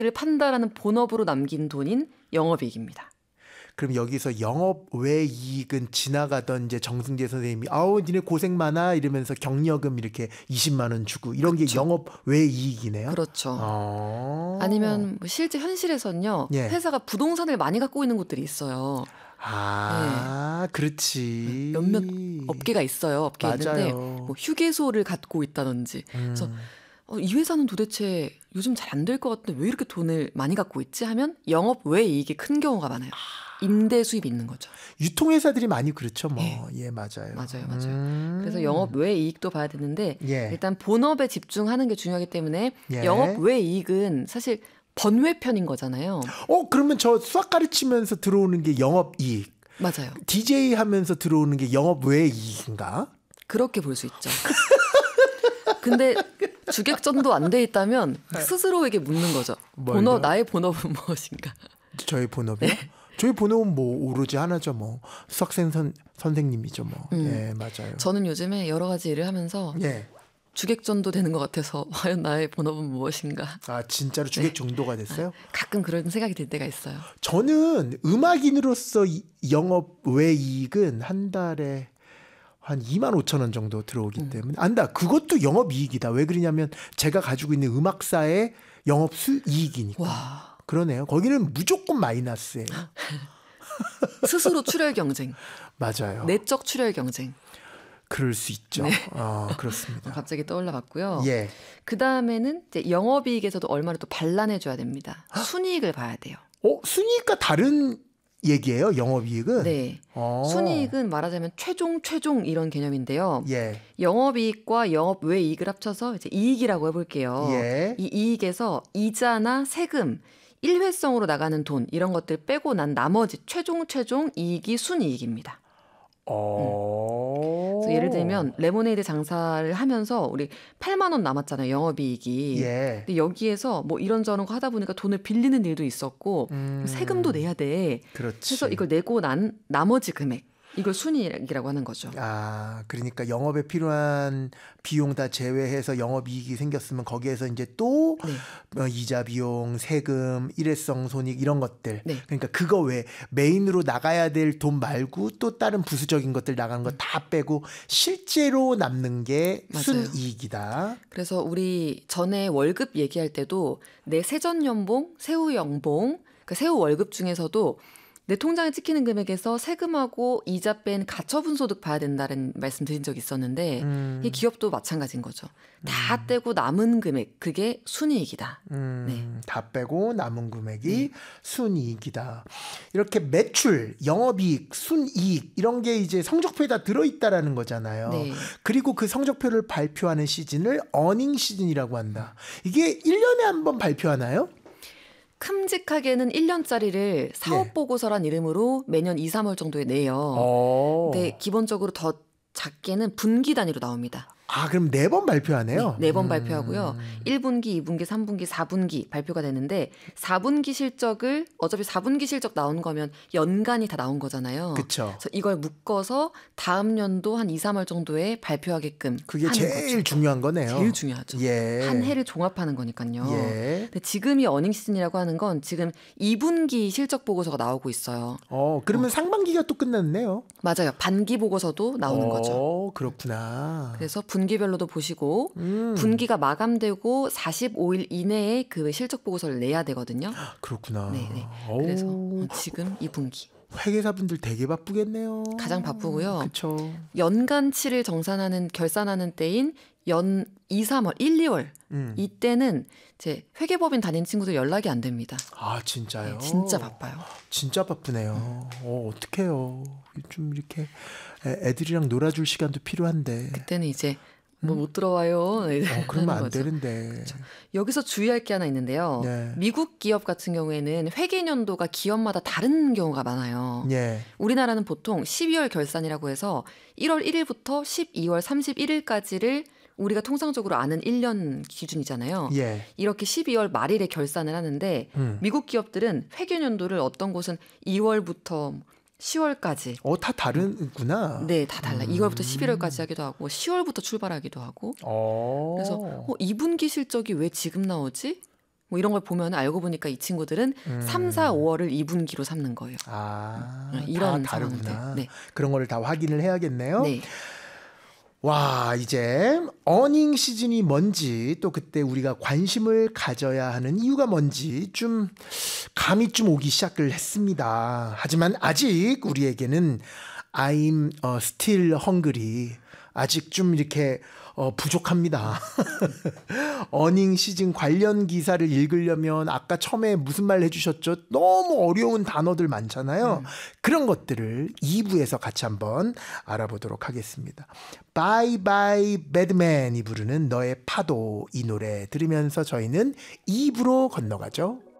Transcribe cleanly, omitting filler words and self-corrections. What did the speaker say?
판다라는 본업으로 남긴 돈인 영업이익입니다. 그럼 여기서 영업 외 이익은 지나가던 이제 정승재 선생님이 아우 니네 고생 많아 이러면서 격려금 이렇게 20만 원 주고 이런 게 영업 외 이익이네요. 그렇죠. 아. 아니면 뭐 실제 현실에서는요. 예. 회사가 부동산을 많이 갖고 있는 곳들이 있어요. 아, 그렇지. 몇몇 업계가 있어요. 업계에 있는데 맞아요. 뭐 휴게소를 갖고 있다든지. 그래서 이 회사는 도대체 요즘 잘 안 될 것 같은데 왜 이렇게 돈을 많이 갖고 있지? 하면 영업 외 이익이 큰 경우가 많아요. 임대 수입이 있는 거죠. 유통회사들이 많이 그렇죠, 뭐. 예. 예, 맞아요. 맞아요. 그래서 영업 외 이익도 봐야 되는데 예. 일단 본업에 집중하는 게 중요하기 때문에 예. 영업 외 이익은 사실 번외편인 거잖아요. 그러면 저 수학 가르치면서 들어오는 게 영업이익. 맞아요. DJ 하면서 들어오는 게 영업 외 이익인가? 그렇게 볼 수 있죠. 근데 주객전도 안 돼 있다면 스스로에게 묻는 거죠. 뭘요? 나의 본업은 무엇인가? 저희 본업이요? 저희 본업은 뭐 오로지 하나죠, 뭐. 수학생 선생님이죠, 뭐. 예, 맞아요. 저는 요즘에 여러 가지 일을 하면서 예. 주객전도 되는 것 같아서 과연 나의 본업은 무엇인가? 아, 진짜로 주객 정도가 됐어요? 가끔 그런 생각이 들 때가 있어요. 저는 음악인으로서 영업 외 이익은 한 달에 한 2만 5천 원 정도 들어오기 때문에 그것도 영업이익이다. 왜 그러냐면 제가 가지고 있는 음악사의 영업 수이익이니까. 와. 그러네요. 거기는 무조건 마이너스예요. 스스로 출혈 경쟁. 맞아요. 내적 출혈 경쟁. 그럴 수 있죠. 그렇습니다. 갑자기 떠올라 봤고요. 예. 그다음에는 이제 영업이익에서도 얼마를 또 반환해 줘야 됩니다. 순이익을 봐야 돼요. 순이익과 다른 얘기예요, 영업이익은? 네. 순이익은 말하자면 최종 이런 개념인데요. 예. 영업이익과 영업 외 이익을 합쳐서 이제 이익이라고 해볼게요. 예. 이 이익에서 이자나 세금, 일회성으로 나가는 돈 이런 것들 빼고 난 나머지 최종 이익이 순이익입니다. 그래서 예를 들면 레모네이드 장사를 하면서 우리 8만 원 남았잖아요. 영업이익이. 예. 근데 여기에서 뭐 이런저런 거 하다 보니까 돈을 빌리는 일도 있었고 세금도 내야 돼. 그렇지. 그래서 이걸 내고 난 나머지 금액. 이걸 순이익이라고 하는 거죠. 그러니까 영업에 필요한 비용 다 제외해서 영업이익이 생겼으면 거기에서 이제 또 네. 이자 비용, 세금, 일회성 손익 이런 것들. 네. 그러니까 그거 외에 메인으로 나가야 될 돈 말고 또 다른 부수적인 것들 나가는 거 다 빼고 실제로 남는 게 맞아요. 순이익이다. 그래서 우리 전에 월급 얘기할 때도 내 세전연봉, 세후연봉, 그 세후 월급 중에서도 내 통장에 찍히는 금액에서 세금하고 이자 뺀 가처분 소득 봐야 된다는 말씀 드린 적이 있었는데 이 기업도 마찬가지인 거죠. 다 떼고 남은 금액 그게 순이익이다. 네. 다 빼고 남은 금액이 순이익이다. 이렇게 매출, 영업이익, 순이익 이런 게 이제 성적표에 다 들어있다라는 거잖아요. 네. 그리고 그 성적표를 발표하는 시즌을 어닝 시즌이라고 한다. 이게 1년에 한 번 발표하나요? 큼직하게는 1년짜리를 사업보고서란 이름으로 매년 2, 3월 정도에 내요. 근데 기본적으로 더 작게는 분기 단위로 나옵니다. 그럼 4번 발표하네요. 네, 4번 발표하고요. 1분기, 2분기, 3분기, 4분기 발표가 되는데 4분기 실적을 어차피 4분기 실적 나온 거면 연간이 다 나온 거잖아요. 그렇죠. 그래서 이걸 묶어서 다음 연도 한 2, 3월 정도에 발표하게끔 그게 하는 제일 거죠. 중요한 거네요. 제일 중요하죠. 예. 한 해를 종합하는 거니까요. 예. 근데 지금이 어닝 시즌이라고 하는 건 지금 2분기 실적 보고서가 나오고 있어요. 그러면 상반기가 또 끝났네요. 맞아요. 반기 보고서도 나오는 거죠. 그렇구나. 그래서 분기별로도 보시고 분기가 마감되고 45일 이내에 그 실적 보고서를 내야 되거든요. 그렇구나. 네. 그래서 지금 2분기. 회계사분들 되게 바쁘겠네요. 가장 바쁘고요. 그렇죠. 연간치를 결산하는 때인 연 2, 3월, 1, 2월 이때는 이제 회계법인 다니는 친구들 연락이 안 됩니다. 진짜요? 네, 진짜 바빠요. 진짜 바쁘네요. 어떡해요. 좀 이렇게 애들이랑 놀아줄 시간도 필요한데. 그때는 이제 뭐 못 들어와요. 그러면 안 되는데. 그렇죠. 여기서 주의할 게 하나 있는데요. 네. 미국 기업 같은 경우에는 회계년도가 기업마다 다른 경우가 많아요. 예. 우리나라는 보통 12월 결산이라고 해서 1월 1일부터 12월 31일까지를 우리가 통상적으로 아는 1년 기준이잖아요. 예. 이렇게 12월 말일에 결산을 하는데 미국 기업들은 회계년도를 어떤 곳은 2월부터 10월까지. 다 다르구나. 네, 다 달라. 2월부터 11월까지 하기도 하고 10월부터 출발하기도 하고. 그래서 2분기 실적이 왜 지금 나오지? 뭐 이런 걸 보면 알고 보니까 이 친구들은 3, 4, 5월을 2분기로 삼는 거예요. 이런 다 다르구나. 상황들. 네. 그런 거를 다 확인을 해야겠네요. 네. 와, 이제 어닝 시즌이 뭔지 또 그때 우리가 관심을 가져야 하는 이유가 뭔지 좀 감이 좀 오기 시작을 했습니다. 하지만 아직 우리에게는 I'm still hungry. 아직 좀 이렇게 부족합니다. 어닝 시즌 관련 기사를 읽으려면 아까 처음에 무슨 말 해주셨죠? 너무 어려운 단어들 많잖아요. 그런 것들을 2부에서 같이 한번 알아보도록 하겠습니다. Bye Bye Badman이 부르는 너의 파도 이 노래 들으면서 저희는 2부로 건너가죠.